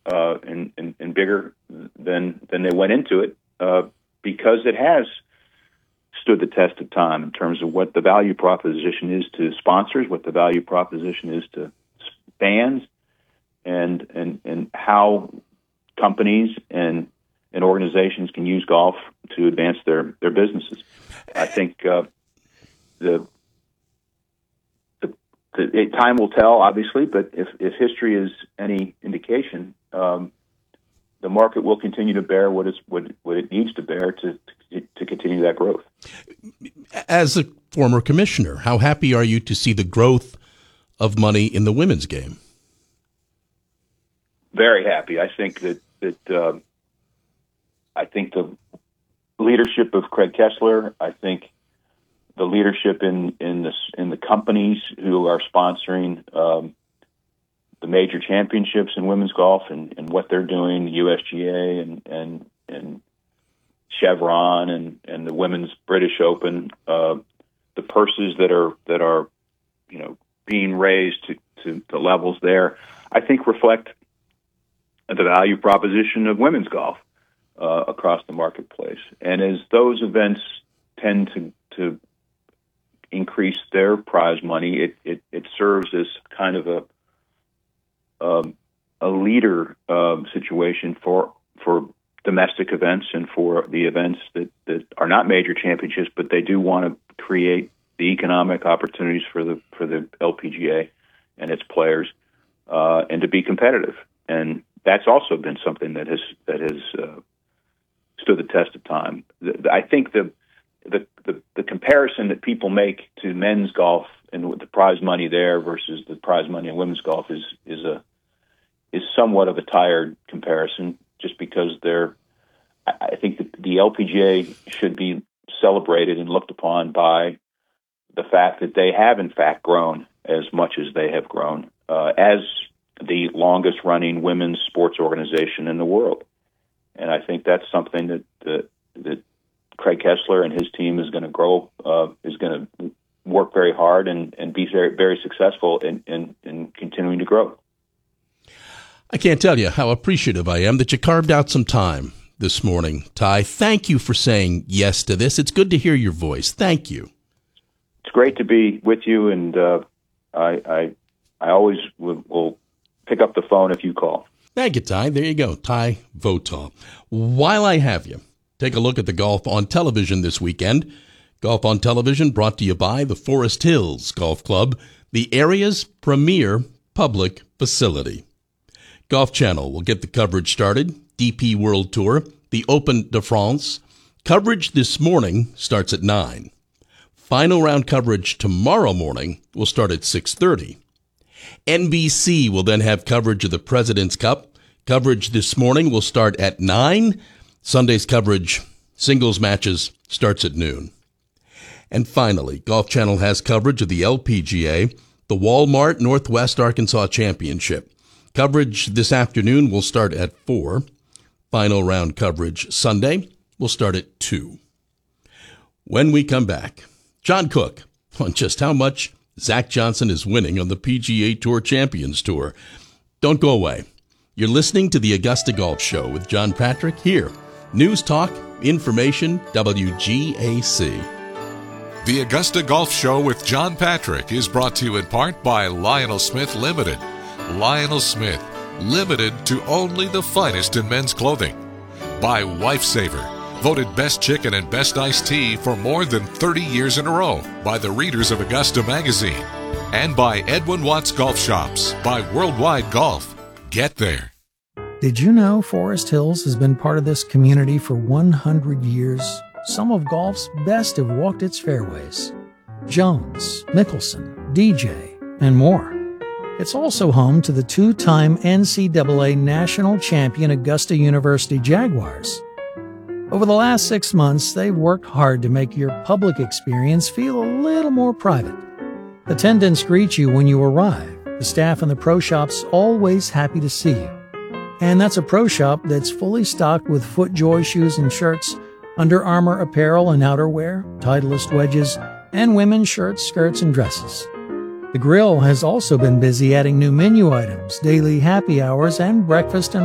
and bigger than they went into it, because it has stood the test of time in terms of what the value proposition is to sponsors, what the value proposition is to fans, and how companies and organizations can use golf to advance their businesses. I think time will tell, obviously, but if history is any indication, the market will continue to bear what it needs to bear to continue that growth. As a former commissioner, how happy are you to see the growth of money in the women's game? Very happy. I think that I think the leadership of Craig Kessler, I think the leadership in the companies who are sponsoring the major championships in women's golf and what they're doing, the USGA and Chevron and the Women's British Open, the purses that are being raised to levels there, I think reflect the value proposition of women's golf across the marketplace. And as those events tend to increase their prize money, it serves as kind of a leader situation for domestic events and for the events that are not major championships, but they do want to create the economic opportunities for the LPGA and its players, and to be competitive. And that's also been something that has stood the test of time. I think the comparison that people make to men's golf and the prize money there versus the prize money in women's golf is somewhat of a tired comparison, just because I think the LPGA should be celebrated and looked upon by the fact that they have in fact grown as much as they have grown, as the longest running women's sports organization in the world. And I think that's something that Craig Kessler and his team is going to grow, is going to work very hard and be very, very successful in continuing to grow. I can't tell you how appreciative I am that you carved out some time this morning, Ty. Thank you for saying yes to this. It's good to hear your voice. Thank you. It's great to be with you, and I always will pick up the phone if you call. Thank you, Ty. There you go, Ty Votaw. While I have you, take a look at the Golf on Television this weekend. Golf on Television brought to you by the Forest Hills Golf Club, the area's premier public facility. Golf Channel will get the coverage started. DP World Tour, the Open de France. Coverage this morning starts at 9. Final round coverage tomorrow morning will start at 6:30. NBC will then have coverage of the President's Cup. Coverage this morning will start at 9. Sunday's coverage, singles matches, starts at noon. And finally, Golf Channel has coverage of the LPGA, the Walmart Northwest Arkansas Championship. Coverage this afternoon will start at 4. Final round coverage Sunday will start at 2. When we come back, John Cook on just how much Zach Johnson is winning on the PGA Tour Champions Tour. Don't go away. You're listening to the Augusta Golf Show with John Patrick here. News Talk, Information, WGAC. The Augusta Golf Show with John Patrick is brought to you in part by Lionel Smith Limited. Lionel Smith, limited to only the finest in men's clothing. By Lifesaver, voted best chicken and best iced tea for more than 30 years in a row by the readers of Augusta Magazine. And by Edwin Watts Golf Shops, by Worldwide Golf. Get there. Did you know Forest Hills has been part of this community for 100 years? Some of golf's best have walked its fairways. Jones, Mickelson, DJ, and more. It's also home to the two-time NCAA national champion Augusta University Jaguars. Over the last 6 months, they've worked hard to make your public experience feel a little more private. Attendants greet you when you arrive. The staff in the pro shop's always happy to see you. And that's a pro shop that's fully stocked with FootJoy shoes and shirts, Under Armour apparel and outerwear, Titleist wedges, and women's shirts, skirts, and dresses. The grill has also been busy adding new menu items, daily happy hours, and breakfast and